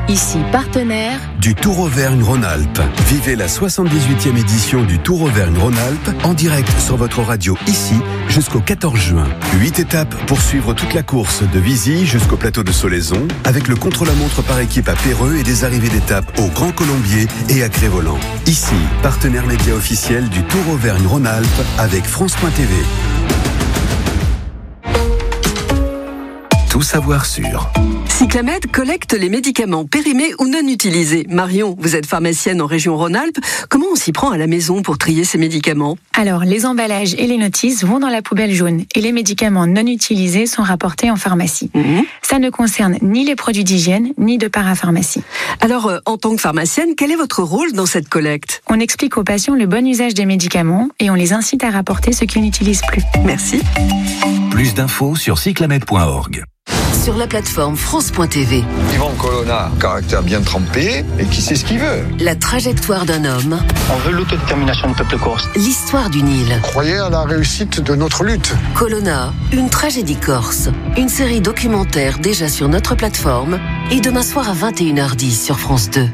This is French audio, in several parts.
Ici, partenaire du Tour Auvergne-Rhône-Alpes. Vivez la 78e édition du Tour Auvergne-Rhône-Alpes en direct sur votre radio ici jusqu'au 14 juin. 8 étapes pour suivre toute la course de Vizy jusqu'au plateau de Solaison avec le contre-la-montre par équipe à Péreux et des arrivées d'étapes au Grand Colombier et à Crévolant. Ici, partenaire média officiel du Tour Auvergne-Rhône-Alpes avec France.tv. Tout savoir sur. Cyclamed collecte les médicaments périmés ou non utilisés. Marion, vous êtes pharmacienne en région Rhône-Alpes. Comment on s'y prend à la maison pour trier ces médicaments ? Alors, les emballages et les notices vont dans la poubelle jaune et les médicaments non utilisés sont rapportés en pharmacie. Ça ne concerne ni les produits d'hygiène, ni de parapharmacie. Alors, en tant que pharmacienne, quel est votre rôle dans cette collecte ? On explique aux patients le bon usage des médicaments et on les incite à rapporter ce qu'ils n'utilisent plus. Merci. Plus d'infos sur cyclamed.org. sur la plateforme France.tv. Yvan Colonna, caractère bien trempé et qui sait ce qu'il veut. La trajectoire d'un homme. On veut l'autodétermination du peuple corse. L'histoire du Nil. Croyez à la réussite de notre lutte. Colonna, une tragédie corse. Une série documentaire déjà sur notre plateforme et demain soir à 21h10 sur France 2.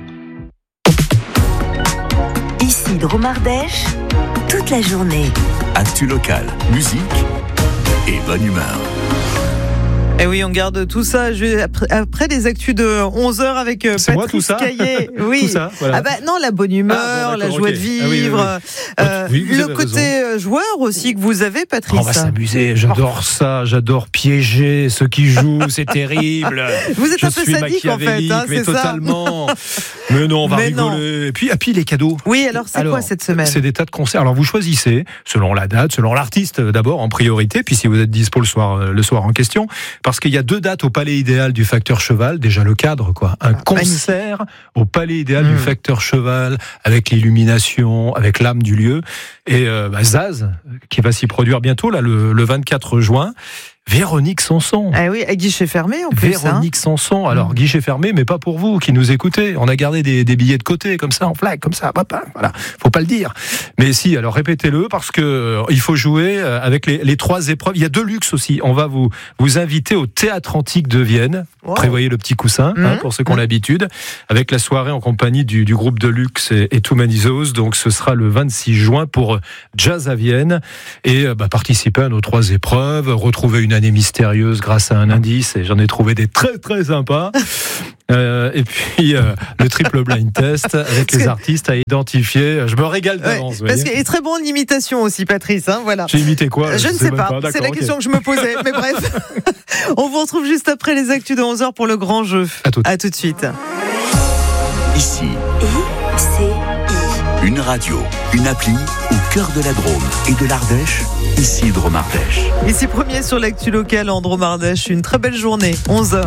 Ici Dromardèche, toute la journée. Actu local, musique et bonne humeur. Et oui, on garde tout ça après les actus de 11h avec Patrice Caillet. Oui. Tout ça, voilà. Ah bah non, la bonne humeur, la joie de vivre. Le côté joueur aussi que vous avez, Patrice. On va s'amuser, j'adore ça, j'adore piéger ceux qui jouent, c'est terrible. Vous êtes un peu sadique en fait, hein, mais c'est totalement. Ça. Mais non, on va rigoler. Et puis les cadeaux. Oui, alors quoi cette semaine ? C'est des tas de concerts. Alors vous choisissez, selon la date, selon l'artiste d'abord en priorité, puis si vous êtes dispo le soir en question. Parce qu'il y a 2 dates au Palais Idéal du Facteur Cheval, déjà le cadre quoi, un concert au Palais Idéal du Facteur Cheval avec l'illumination, avec l'âme du lieu et Zaz qui va s'y produire bientôt là le 24 juin. Véronique Sanson. Ah oui, à guichet fermé en plus. Véronique Sanson. Alors, guichet fermé, mais pas pour vous qui nous écoutez. On a gardé des billets de côté, comme ça, en flag, comme ça. Voilà. Faut pas le dire. Mais si, alors répétez-le parce que il faut jouer avec les 3 épreuves. Il y a 2 luxe aussi. On va vous inviter au Théâtre Antique de Vienne. Wow. Prévoyez le petit coussin, pour ceux qui ont l'habitude. Avec la soirée en compagnie du groupe de luxe et Too Many Those. Donc, ce sera le 26 juin pour Jazz à Vienne. Et, participez à nos 3 épreuves. Retrouver une année mystérieuse grâce à un indice et j'en ai trouvé des très très sympas et puis le triple blind test avec les artistes à identifier. Je me régale d'avance. Parce qu'il est très bon en imitation aussi, Patrice, hein, voilà. J'ai imité quoi? Je ne sais pas, c'est la question que je me posais, mais bref. On vous retrouve juste après les actus de 11h pour le grand jeu. À tout de suite. Ici une radio, une appli au cœur de la Drôme et de l'Ardèche, ici Dromardèche. Ici premier sur l'actu locale en Dromardèche, une très belle journée, 11h.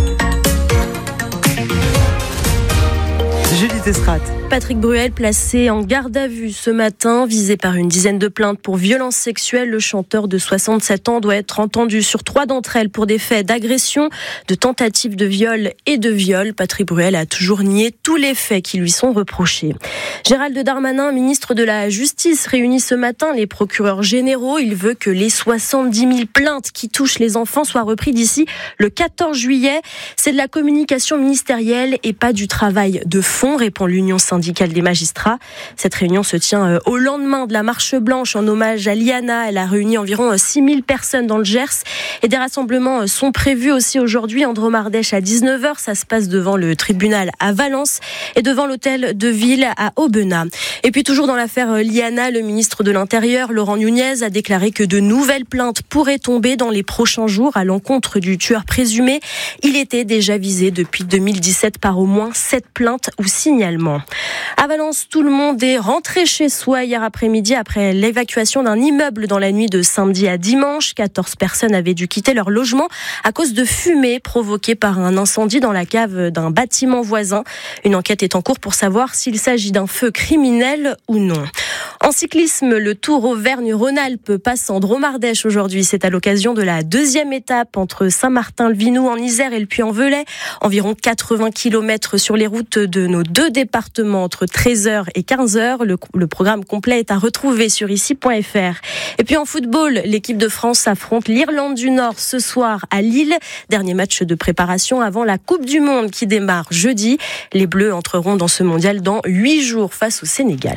Julie Testrat. Patrick Bruel placé en garde à vue ce matin, visé par une dizaine de plaintes pour violences sexuelles. Le chanteur de 67 ans doit être entendu sur 3 d'entre elles pour des faits d'agression, de tentative de viol et de viol. Patrick Bruel a toujours nié tous les faits qui lui sont reprochés. Gérald Darmanin, ministre de la Justice, réunit ce matin les procureurs généraux. Il veut que les 70 000 plaintes qui touchent les enfants soient reprises d'ici le 14 juillet. C'est de la communication ministérielle et pas du travail de fond, répond l'Union syndicale des magistrats. Cette réunion se tient au lendemain de la marche blanche en hommage à Liana. Elle a réuni environ 6 000 personnes dans le Gers et des rassemblements sont prévus aussi aujourd'hui en Dromardèche à 19h. Ça se passe devant le tribunal à Valence et devant l'hôtel de ville à Aubenas. Et puis toujours dans l'affaire Liana, le ministre de l'Intérieur, Laurent Nunez, a déclaré que de nouvelles plaintes pourraient tomber dans les prochains jours à l'encontre du tueur présumé. Il était déjà visé depuis 2017 par au moins 7 plaintes ou signalements. À Valence, tout le monde est rentré chez soi hier après-midi après l'évacuation d'un immeuble dans la nuit de samedi à dimanche. 14 personnes avaient dû quitter leur logement à cause de fumée provoquée par un incendie dans la cave d'un bâtiment voisin. Une enquête est en cours pour savoir s'il s'agit d'un feu criminel ou non. En cyclisme, le Tour Auvergne-Rhône-Alpes passe en Drôme-Ardèche aujourd'hui. C'est à l'occasion de la deuxième étape entre Saint-Martin-le-Vinoux en Isère et le Puy-en-Velay. Environ 80 km sur les routes de nos deux départements entre 13h et 15h. Le programme complet est à retrouver sur ici.fr. Et puis en football, l'équipe de France affronte l'Irlande du Nord ce soir à Lille. Dernier match de préparation avant la Coupe du Monde qui démarre jeudi. Les Bleus entreront dans ce mondial dans 8 jours face au Sénégal.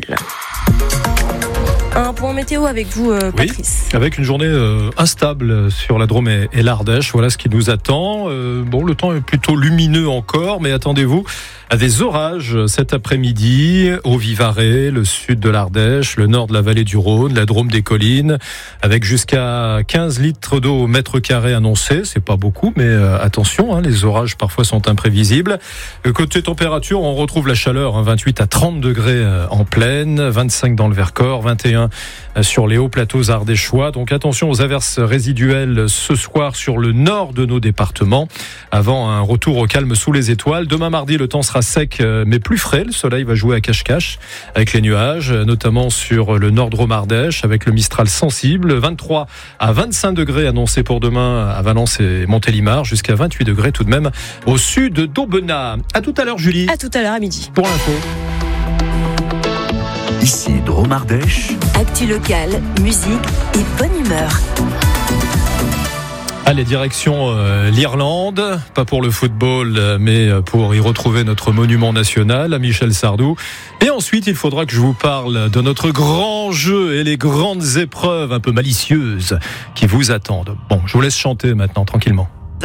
Un point météo avec vous, Patrice. Oui, avec une journée instable sur la Drôme et l'Ardèche. Voilà ce qui nous attend. Le temps est plutôt lumineux encore, mais attendez-vous à des orages cet après-midi au Vivarais, le sud de l'Ardèche, le nord de la vallée du Rhône, la Drôme des collines, avec jusqu'à 15 litres d'eau au mètre carré annoncé. C'est pas beaucoup, mais attention, les orages parfois sont imprévisibles. Côté température, on retrouve la chaleur, 28 à 30 degrés en plaine, 25 dans le Vercors, 21 sur les hauts plateaux ardéchois. Donc attention aux averses résiduelles ce soir sur le nord de nos départements, avant un retour au calme sous les étoiles. Demain mardi, le temps sera sec mais plus frais. Le soleil va jouer à cache-cache avec les nuages, notamment sur le nord Drôme-Ardèche avec le Mistral sensible. 23 à 25 degrés annoncés pour demain à Valence et Montélimar, jusqu'à 28 degrés tout de même au sud d'Aubenas. À tout à l'heure, Julie. À tout à l'heure à midi. Pour l'info. Ici Drôme-Ardèche. Actu locale, musique et bonne humeur. Allez, direction l'Irlande, pas pour le football, mais pour y retrouver notre monument national, à Michel Sardou. Et ensuite, il faudra que je vous parle de notre grand jeu et les grandes épreuves un peu malicieuses qui vous attendent. Bon, je vous laisse chanter maintenant, tranquillement.